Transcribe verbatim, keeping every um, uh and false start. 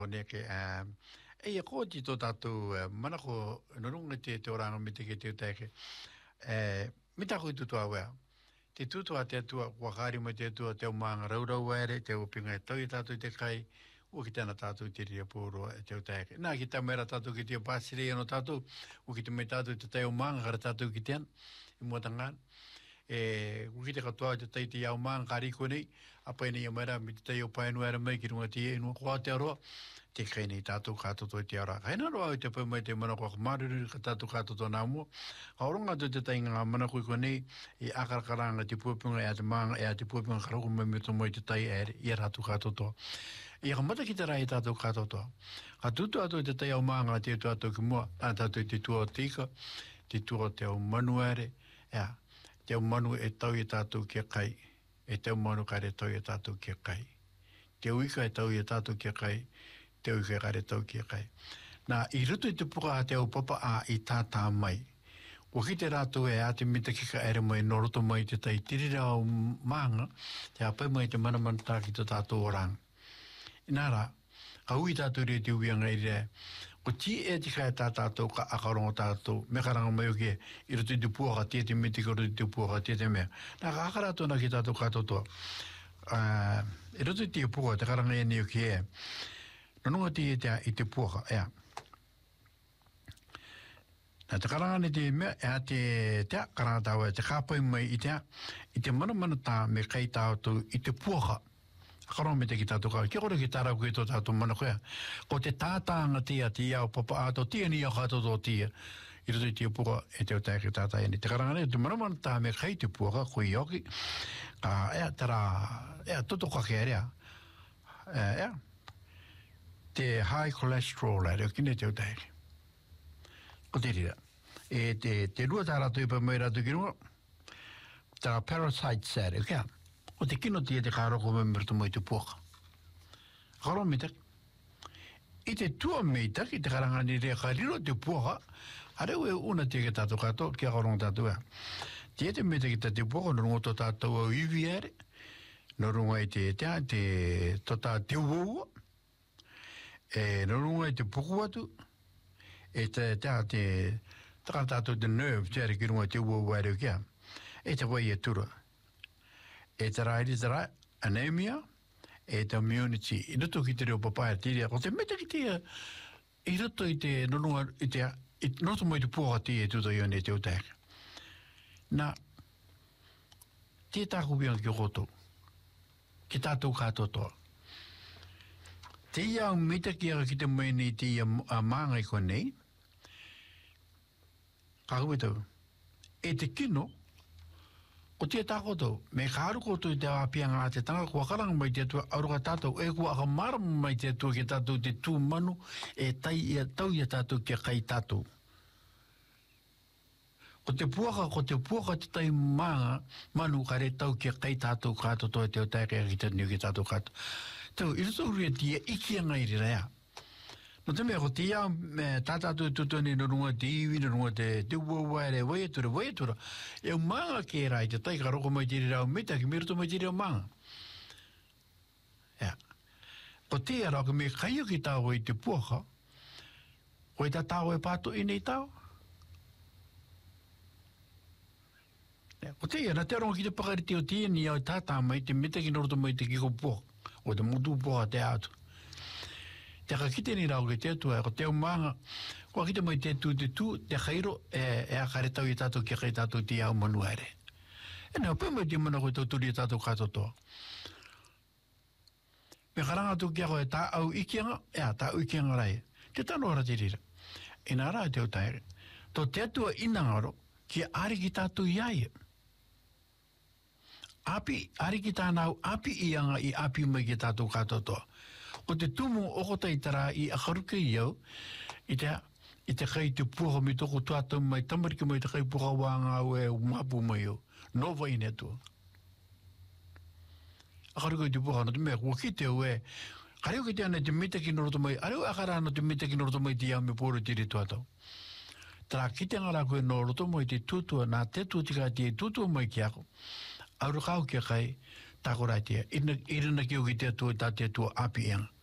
ne ke e e ko ti to tatu mana ko no runga te te oranga me te ke te te e me ta ko tu to awa te tu to te tu wa gari me te tu te manga rau rau ere te upinga to i tatu te kai o ki tana tatu te ria poro e te te na ki ta mera tatu ki te pasire no tatu o ki te me tatu te te manga tatu ki ten i mo tanga e o ki te katoa te te te au manga kari ko nei apa ni mera me te o pai no era me ki runga ti no ko te ro te kene tātou kātoto te ara. Haina roa te pau mai te mana kua maruru ka tātou kātoto nā mua. Hauronga tu te tainga ngā mana kui konei i akarakaranga te puapunga e a te maanga e a te puapunga karoko mai me to mai te tai e i a rātou kātoto. I ka mata ki te rai tātou kātoto. Ka tutu atu te tai au maanga te tu atu ki mua, a tātou te tua o tika, te tua o te au manu ere, ea, te au manu e tau i tātou kia kai, e te au manu kare tau i tātou kia kai. Te uika e tau i tātou kia kai, te uke kare tau kia kai. Nā, i rutu i te puka a te au papa a i tātā mai. O ki te rātou e a te mita kika ere mai, no roto mai te tai tirira au maanga, te apai mai te manamana tā ki te tātou orang. Inara, ka ui tātou rea te uianga i rea, ko ti e te kai tā tātou ka akarongo tātou, me karanga mai o ke, i rutu i te puka, te te mita ki rutu i te puka, te te mea. Nā, ka akarātou na ki tātou kātotoa. Uh, i rutu i te puka, te karanga e ni o ke e, no nunga te te i te puaka, ea. Nā te karanga ni te mea, ea te te karanga tāua, te kāpai mai i te i te mana mana tā me kai tātou i te puaka. Akarong me te ki tātou kā, kia kore ki tārau ki tō tātou mana koea. Ko te tātāanga tia, te iau papa ātou, tia ni au kātou tō tia. I roto i te puaka, e te o tāi ki tātai ni. Te karanga ni, te mana mana tā me kai te puaka, koe i oki. Ka, ea, tera, ea, toto kake area. Ea, ea. Te high cholesterol ere, o kine te o taere. Ko te rira. E te, te rua tā rato i pa mai rato ki runga, tā parasites ere, o kia. O te kino tia te kāroko me mrtu mai te puaka. Karo me tak. I te tua me tak, i te karangani rea ka riro te puaka, hareu e una tia ke tātou kato, kia karong tātou ea. Tia te me tak i te puaka, no runga to tātou au iwi ere, no runga i te tea, te tota te uoua, e no runga i te puku atu, e te te te tātou te nerve, te are ki runga te ua wairu kia, e te wai e tura. E te rairi te rai, anemia, e te immunity, i roto ki te reo papai tiria, ko te meta ki te, i roto i te no runga, i te, i roto mai te puka ti e tuto ione te utaka. Nā, te tāku biang ki koto, ki tātou kātotoa. Te iau mita ki ara ki te maini te ia maanga i konei, ka hua tau, e te kino, o te tākoto, me kāru koto i te apianga a te tanga, kua karanga mai te atua aruka tātou, e kua aka maramu mai te atua ki tātou te tū manu, e tai ia tau ia tātou ki kai tātou. Ko te puaka, ko te puaka te tai maanga, manu kare tau ki kai tātou kātou toi te o taike ki te niu ki tātou kātou. Tau, i rato ria tia ikia ngai rira ea. No te mea, ko te iau me tātātou tutoni no runga te iwi, no runga te te uawaere, waiatura, waiatura. E o maanga ke rai, te taika roko mai te rira o mita, ki miruto mai te rira o maanga. Ea. Ko te ara, ka me kaio ki tāu i te puaka, ko i tā tāu e pāto i nei tāu. O te ia, na te aronga ki te pakariti o tia ni au tātā mai, te mita ki noroto mai te kiko puaka, o te mutu puaka te atu. Te kakite ni rau ki te atua, ko te umanga, kua kite mai te tu te tu, te khairo, e, e a kare tau i tātou ki kai tātou ti au manuare. E nea, pēr mai te mana koe tau turi i tātou katotoa. Me karanga tu kia koe tā au ikianga, ea, tā au ikianga rai. Te tano ora te rira. E nā rai te o taere. Tō te atua inangaro, ki ari ki tātou iai. Api, ari ki tānau, api ianga i api mai ki tātou katotoa. O te tumu okota i tara i akaruka i au, i te, i te kai te puha mi toko tuata mai, tamariki mai te kai puha wanga au e umapu mai au. Nova i netua. Akaruka i te puha, no te mea, kua ki te au e, kareo ki te ana te mita ki noroto mai, areo akara ana te mita ki noroto mai te iau me poro tiri tuatau. Tara ki te ngara koe noroto mai te tutua, nā te tuatika te tutua mai ki ako. Aurukau kia kai, tako rai tia. Irina ki o ki te atua, tā te atua api ianga.